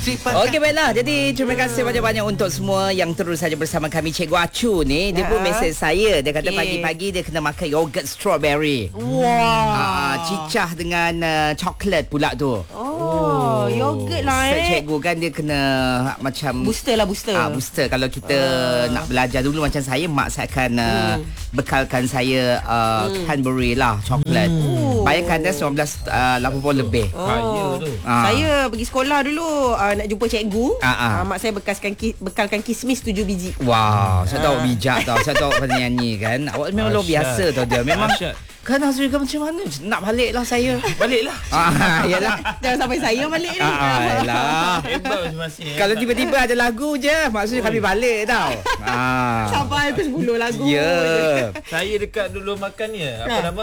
Okey, baiklah. Jadi terima kasih banyak-banyak untuk semua yang terus saja bersama kami. Cikgu Acu ni, dia pun mesej saya. Dia kata pagi-pagi dia kena makan yogurt strawberry. Cicah dengan coklat pula tu. Yogurt lah Cikgu kan dia kena macam booster. Booster. Kalau kita nak belajar dulu macam saya, mak saya akan bekalkan saya Cadbury lah, coklat. Bayangkan dah 1980 lebih. Saya pergi sekolah dulu nak jumpa cikgu. Mak saya bekalkan kismis 7 biji. Wow, saya tahu bijak tau. Saya tahu penyanyi kan. Awak memang luar biasa tau dia. Memang kan Azri kan macam mana? Nak balik lah saya. Baliklah. Yalah. Jangan sampai saya balik ni. Yalah. Hebat masih. Kalau tiba-tiba ada lagu je, maksudnya kami balik tau. Sampai ke 10 lagu. Ya. Saya dekat dulu makan ni apa nama?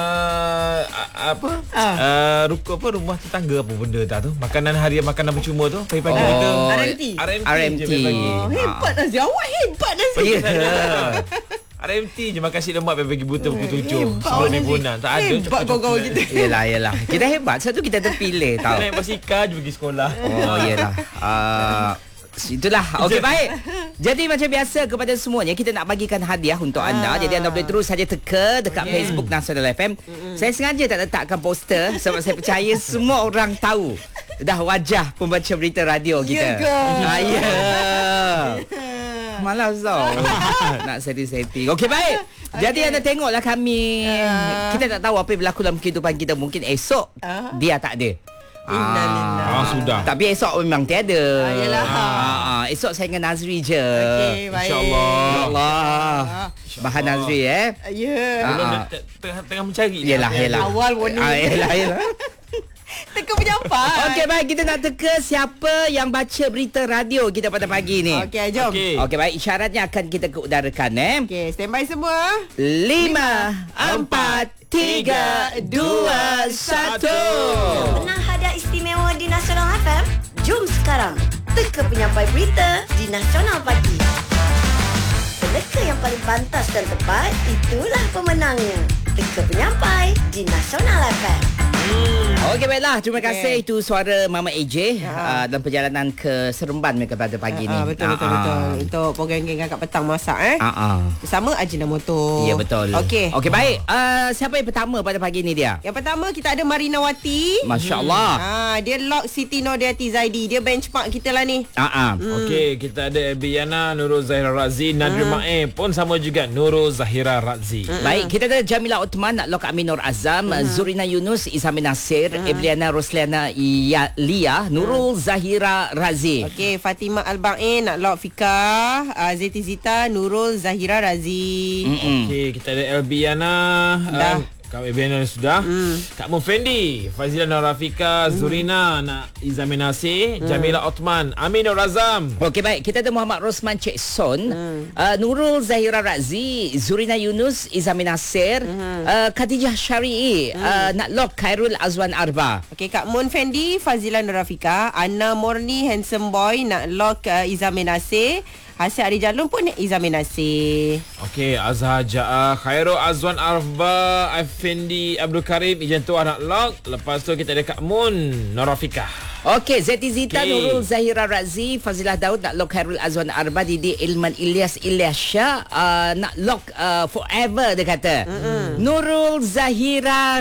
Rumah tetangga apa benda tak tu? Makanan harian, makanan percuma tu. Pagi-pagi kita RMT. Hebat Azri. Awak hebat Azri. RMT je makan si lemak pagi buta pukul 7 sebelum liburan. Tak ada hebat kau kita. Yelah. Kita hebat. Satu kita terpilih tau. Naik basikal je pergi sekolah. Yelah. Itulah. Okey, baik. Jadi macam biasa kepada semuanya, kita nak bagikan hadiah untuk anda. Jadi anda boleh terus saja teka dekat Facebook Nasional FM. Saya sengaja tak letakkan poster sebab saya percaya semua orang tahu dah wajah pembaca berita radio kita. Ya. Malas tau nak setting. Okey, baik. Jadi anda tengoklah kami. Kita tak tahu apa yang berlaku dalam kehidupan kita. Mungkin esok dia tak ada. Sudah. Tapi esok memang tiada. Yalah. Esok saya dengan Nazri je. Okey, baik. InsyaAllah. Bahan Nazri Tengah mencari. Yelah. Awal warning. Yelah. Teka penyampai. Okey, baik. Kita nak teka siapa yang baca berita radio kita pada pagi ni. Okey, jom. Okey, baik. Isyaratnya akan kita keudarakan. Okey, standby semua. 5, 4, 3, 2, 1. Menang hadiah istimewa di Nasional FM? Jom sekarang teka penyampai berita di Nasional Pagi. Peneka yang paling pantas dan tepat, itulah pemenangnya. Teka penyampai di Nasional FM. Okey, baiklah. Terima kasih. Itu suara Mama AJ dalam perjalanan ke Seremban mereka pada pagi ni. Betul. Untuk program Geng Kakak Petang masak bersama Ajinomoto. Ya, betul. Okey, baik. Siapa yang pertama pada pagi ni dia? Yang pertama kita ada Marina Wati. Masya-Allah. Dia lock Siti Nurhayati Zaidi. Dia benchmark kita lah ni. Okey, kita ada Ebiana, Nurul Zahira Razi, Nadri Mae pun sama juga Nurul Zahira Razi. Baik, kita ada Jamila Uthman nak lock Amin Nur Azam, Zurina Yunus, Isami Nasir, Ebliana Rosliana Lia, Nurul Zahira Razi. Okey, Fatimah Al-Ba'in nak lock Fika, Zeti Zita, Nurul Zahira Razi. Okey, kita ada Elbiana. Kak Ebiana sudah. Kak Mufendi, Fazila Nur Rafika, Zurina nak Izami Nasir, Jamila Othman, Amin Nur Azam. Okey, baik. Kita ada Muhammad Rosman Cik Son, Nurul Zahira Razi, Zurina Yunus, Izami Nasir, Khadijah Syari'i nak lock Khairul Azwan Arba. Okey, Kak Mun Fendi, Fazila Nur Rafika, Anna Morni Handsome Boy nak lock Izami Nasir. Hasil Ari Jalun pun examinasi. Okey, Azhar Ja'ah, Khairul Azwan Arba, Effendi Abdul Karim, Ijan Tuah nak lock. Lepas tu kita ada Kak Mun Norafika. Okey, Zeti Zita, Nurul Zahira Razi, Fazilah Daud nak lock Khairul Azwan Arba, Didi Ilman Ilyasya nak lock forever dia kata. Nurul Zahira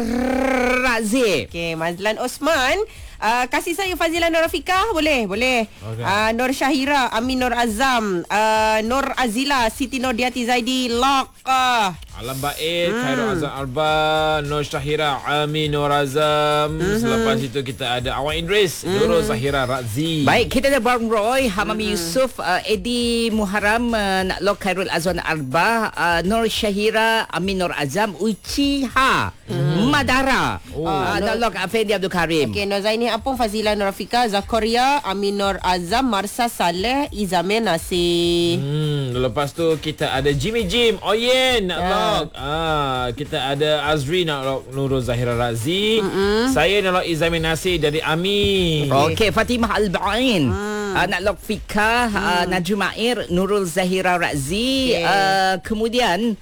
Razi. Okey, Mazlan Osman, kasih saya Fazila Nur Rafika boleh. Okay. Nur Syahira, Amin Nur Azam, Nur Azila, Siti Nurhayati Zaidi lock. Alam Baid, Khairul Azam Arba, Nur Syahira, Amin Nur Azam. Selepas itu kita ada Awan Idris, Nurul Zahira Razi. Baik, kita ada Brown Roy, Hamami Yusof, Edi Muharram nak lock Khairul Azwan Arba, Nur Syahira, Amin Nur Azam, Uchiha Madara nak lock Effendi Abdul Karim. Okey, Nur Zaini Apung, Fazila Nur Rafika, Zakaria, Amin Nur Azam, Marsa Saleh, Izamin Nasir. Lepas tu kita ada Jimmy Jim, Oyen nak lock. Kita ada Azri nak lock Nurul Zahira Razi. Saya nak lock Izamin Nasir dari Ami. Okey, Fatimah Al-Ba'in nak lock Fika, Najum Air, Nurul Zahira Razi. Kemudian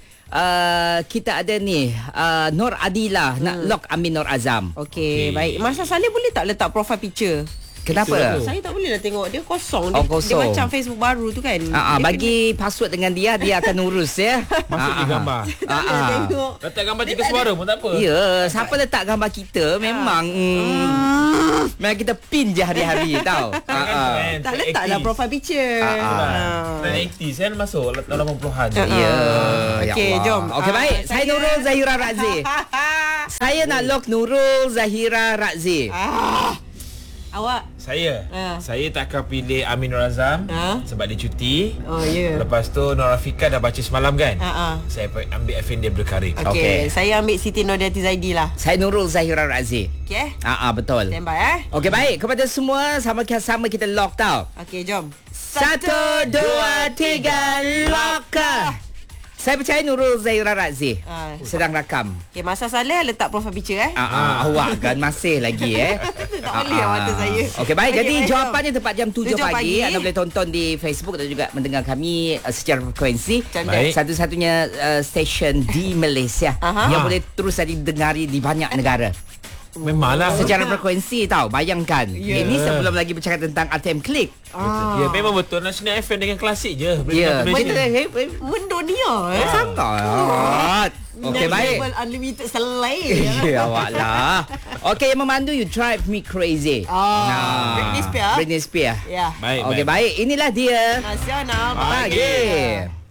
kita ada ni Nur Adila nak lock Amin Nur Azam. Okey, baik. Masa Saleh boleh tak letak profile picture? Kenapa? Saya tak boleh lah tengok. Dia kosong. Oh, Dia kosong. macam Facebook baru tu kan. Dia Bagi password dengan dia akan urus ya. Masuk di gambar. tak boleh tengok. Letak gambar 3 suara pun tak apa. Ya, siapa letak gambar kita memang memang kita pin je hari-hari tau. Tak letak lah profile picture. Trend 80s kan masuk 80-an. Ya. Okey, Allah. jom. Okey baik, saya Nurul Zahira Razi. Saya nak lock Nurul Zahira Razi. Awak? Saya tak akan pilih Amin Nur Azam sebab dia cuti. Oh, ya. Lepas tu Nur Rafika dah baca semalam kan. Saya ambil Effendi Abdul Karim. Okey, saya ambil Siti Nurhayati Zaidi lah. Saya Nurul Zahira Razi. Okey. Betul. Standby Okey baik, kepada semua sama kita lock tau. Okey, jom. 1, 2, 3 lock. Saya percaya Nurul Zahira Razi sedang rakam. Okey, Masa Saleh letak profile picture Awak kan masih lagi Tak boleh mata saya. Okey baik, jadi baik, jawapannya tepat jam 7 7 pagi. pagi. Anda boleh tonton di Facebook dan juga mendengar kami secara frekuensi. Cantik. Satu-satunya stesen di Malaysia yang boleh terus didengari di banyak negara. Memanglah. Secara frekuensi tau. Bayangkan. Ini sebelum lagi bercakap tentang ATM Klik. Ya, memang betul. National FM dengan klasik je. Ya, Mendunia sangat. Okey baik. Unlimited selain. Ya awak lah. Okey, yang memandu You Drive Me Crazy. Britney Spears. Britney Spears. Ya. Baik. Okey baik, inilah dia Nasional pagi.